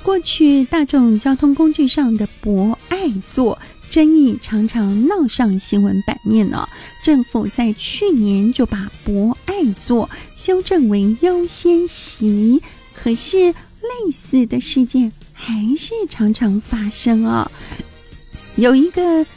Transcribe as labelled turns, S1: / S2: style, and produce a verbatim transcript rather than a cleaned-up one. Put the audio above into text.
S1: 过去大众交通工具上的博爱座争议常常闹上新闻版面呢。政府在去年就把博爱座修正为优先席，可是类似的事件还是常常发生啊。有一个